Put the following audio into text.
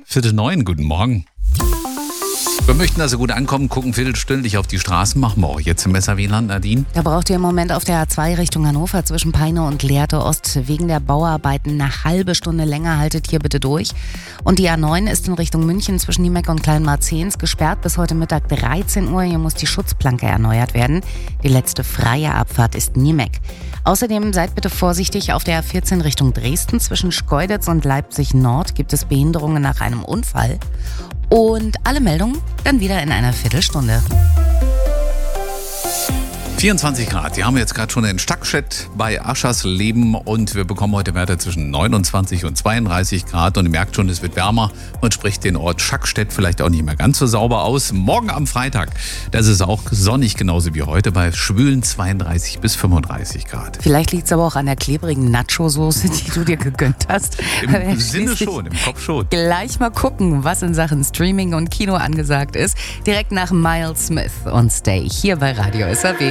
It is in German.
8:45, guten Morgen. Wir möchten also gut ankommen, gucken viertelstündlich auf die Straßen, machen wir auch jetzt im Messerwieland, Nadine. Da braucht ihr im Moment auf der A2 Richtung Hannover zwischen Peine und Lehrte Ost wegen der Bauarbeiten eine halbe Stunde länger. Haltet hier bitte durch. Und die A9 ist in Richtung München zwischen Niemeck und Kleinmarzehns gesperrt bis heute Mittag 13 Uhr. Hier muss die Schutzplanke erneuert werden. Die letzte freie Abfahrt ist Niemeck. Außerdem seid bitte vorsichtig, auf der A14 Richtung Dresden zwischen Schkeuditz und Leipzig Nord gibt es Behinderungen nach einem Unfall. Und alle Meldungen dann wieder in einer Viertelstunde. 24 Grad. Die haben wir jetzt gerade schon in Stackstedt bei Aschersleben und wir bekommen heute Werte zwischen 29 und 32 Grad und ihr merkt schon, es wird wärmer und spricht den Ort Stackstedt vielleicht auch nicht mehr ganz so sauber aus. Morgen am Freitag, das ist auch sonnig, genauso wie heute, bei schwülen 32 bis 35 Grad. Vielleicht liegt es aber auch an der klebrigen Nacho-Soße, die du dir gegönnt hast. Im Sinne schon, im Kopf schon. Gleich mal gucken, was in Sachen Streaming und Kino angesagt ist. Direkt nach Miles Smith und Stay hier bei Radio SAW.